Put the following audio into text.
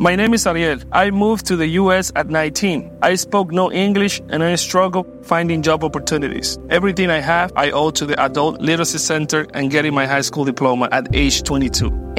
My name is Ariel. I moved to the U.S. at 19. I spoke no English and I struggled finding job opportunities. Everything I have, I owe to the Adult Literacy Center and getting my high school diploma at age 22.